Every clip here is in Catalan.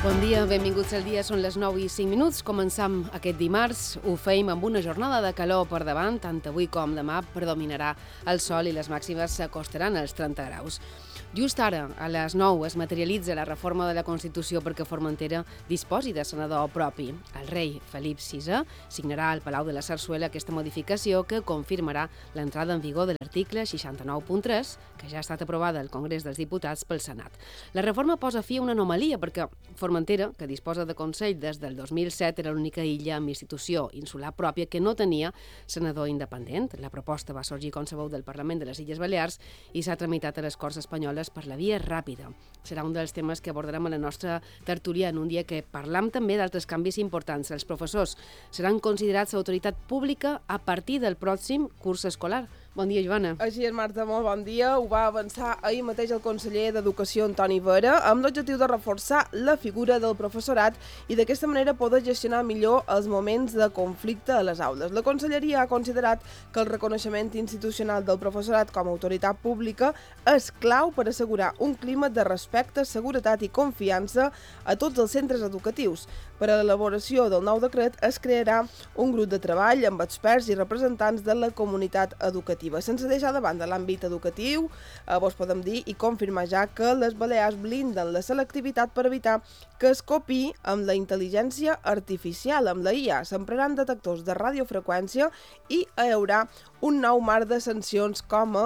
Bon dia, benvinguts al dia. Són les 9:05. Començam aquest dimarts. Ho feim amb una jornada de calor per davant. Tant avui com demà predominarà el sol i les màximes s'acostaran als 30 graus. Just ara, a les 9, es materialitza la reforma de la Constitució perquè Formentera disposi de senador propi. El rei Felip VI signarà al Palau de la Sarsuela aquesta modificació que confirmarà l'entrada en vigor de l'article 69.3, que ja ha estat aprovada al Congrés dels Diputats pel Senat. La reforma posa fi a una anomalia perquè Formentera, que disposa de Consell des del 2007, era l'única illa amb institució insular pròpia que no tenia senador independent. La proposta va sorgir, com sabeu, del Parlament de les Illes Balears i s'ha tramitat a les Corts Espanyoles per la via ràpida. Serà un dels temes que abordarem a la nostra tertúlia en un dia que parlam també d'altres canvis importants. Els professors seran considerats autoritat pública a partir del pròxim curs escolar. Bon dia, Joana. Així és, Marta, molt bon dia. Ho va avançar ahir mateix el conseller d'Educació, Antoni Vera, amb l'objectiu de reforçar la figura del professorat i d'aquesta manera poder gestionar millor els moments de conflicte a les aules. La conselleria ha considerat que el reconeixement institucional del professorat com a autoritat pública és clau per assegurar un clima de respecte, seguretat i confiança a tots els centres educatius. Per a l'elaboració del nou decret es crearà un grup de treball amb experts i representants de la comunitat educativa. Sense deixar de banda l'àmbit educatiu, vos podem dir i confirmar ja que les Balears blinden la selectivitat per evitar que es copiï amb la intel·ligència artificial. Amb la IA s'empraran detectors de radiofreqüència i hi haurà un nou marc de sancions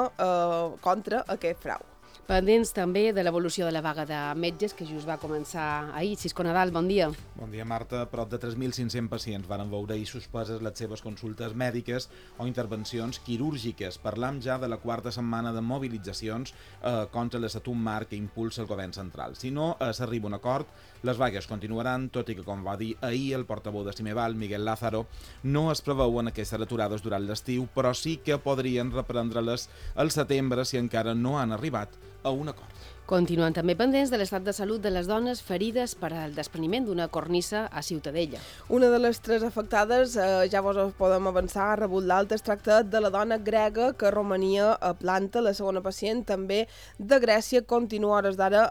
contra aquest frau. Pendents també de l'evolució de la vaga de metges que just va començar ahir. Cisco Nadal, bon dia. Bon dia, Marta. Prop de 3.500 pacients van veure ahir suspeses les seves consultes mèdiques o intervencions quirúrgiques. Parlam ja de la quarta setmana de mobilitzacions contra l'estatum marc que impulsa el govern central. Si no s'arriba a un acord, les vagues continuaran, tot i que, com va dir ahir el portaveu de Cimeval, Miguel Lázaro, no es preveuen aquestes aturades durant l'estiu, però sí que podrien reprendre-les al setembre si encara no han arribat a un acord. Continuen també pendents de l'estat de salut de les dones ferides per al despreniment d'una cornissa a Ciutadella. Una de les tres afectades, ja vos podem avançar, ha rebut l'alta. Es tracta de la dona grega que romania a planta. La segona pacient, també de Grècia, continua a hores d'ara,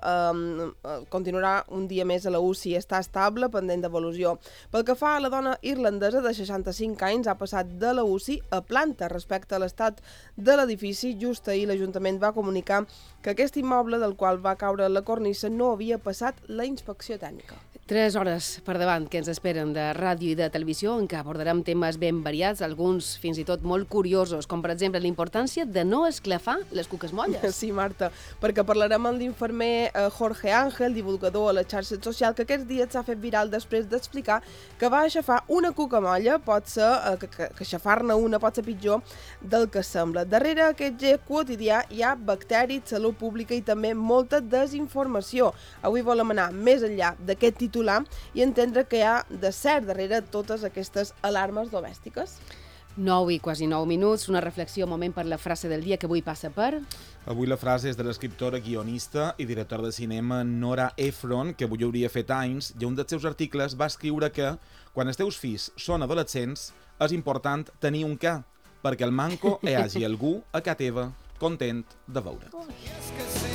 continuarà un dia més a la UCI. Està estable, pendent d'evolució. Pel que fa a la dona irlandesa de 65 anys, ha passat de la UCI a planta. Respecte a l'estat de l'edifici, just ahir l'Ajuntament va comunicar que aquest immoble del qual va caure la cornissa no havia passat la inspecció tècnica. 3 hores per davant que ens esperen de ràdio i de televisió en què abordarem temes ben variats, alguns fins i tot molt curiosos, com per exemple la importància de no esclafar les cuques molles. Sí, Marta, perquè parlarem amb l'infermer Jorge Ángel, divulgador a la xarxa social, que aquests dies s'ha fet viral després d'explicar que va aixafar una cuca molla, pot ser que aixafar-ne una pot ser pitjor del que sembla. Darrere aquest gest quotidià hi ha bacteris, salut pública i també molta desinformació. Avui volem anar més enllà d'aquest titular i entendre que hi ha de cert darrere totes aquestes alarmes domèstiques. 9 i quasi 9 minuts, una reflexió, moment per la frase del dia que avui passa per... Avui la frase és de l'escriptora, guionista i directora de cinema Nora Ephron, que avui hauria fet anys, i un dels seus articles va escriure que quan els teus fills són adolescents és important tenir un ca, perquè al manco hi hagi algú a casa teva content de veure't.